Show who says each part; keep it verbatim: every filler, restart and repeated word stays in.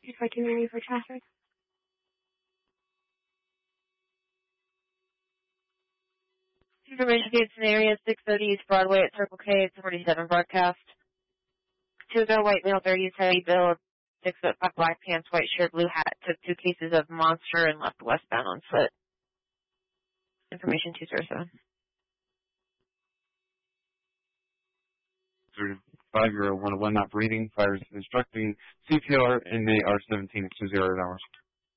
Speaker 1: If I can ready for traffic.
Speaker 2: Information gates in the area, six thirty East Broadway at Circle K, it's forty-seven broadcast. Two-go white male, thirties, heavy build, six foot five, black pants, white shirt, blue hat, took two cases of Monster and left westbound on foot. Information two zero seven.
Speaker 3: Five-year-old one oh one not breathing, fires instructing C P R, and they are seventeen at two zero hours.